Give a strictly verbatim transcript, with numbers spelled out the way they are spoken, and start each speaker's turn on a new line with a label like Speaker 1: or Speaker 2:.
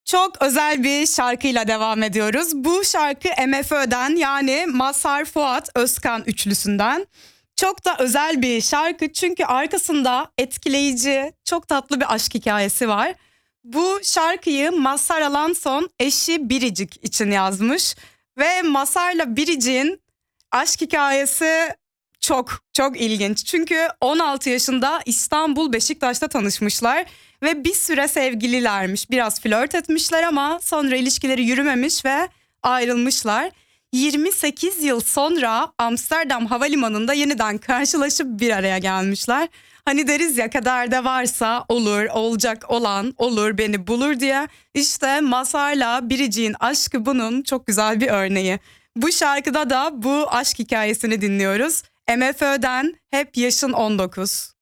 Speaker 1: Çok özel bir şarkıyla devam ediyoruz. Bu şarkı M F Ö'den, yani Mazhar Fuat Özkan üçlüsünden. Çok da özel bir şarkı çünkü arkasında etkileyici, çok tatlı bir aşk hikayesi var. Bu şarkıyı Mazhar Alanson eşi Biricik için yazmış ve Mazhar'la Biricik'in aşk hikayesi çok çok ilginç. Çünkü on altı yaşında İstanbul Beşiktaş'ta tanışmışlar ve bir süre sevgililermiş. Biraz flört etmişler ama sonra ilişkileri yürümemiş ve ayrılmışlar. yirmi sekiz yıl sonra Amsterdam Havalimanı'nda yeniden karşılaşıp bir araya gelmişler. Hani deriz ya, kaderde varsa olur, olacak olan olur, beni bulur diye. İşte Mazhar'la Biricik'in aşkı bunun çok güzel bir örneği. Bu şarkıda da bu aşk hikayesini dinliyoruz. M F Ö'den Hep Yaşın on dokuz.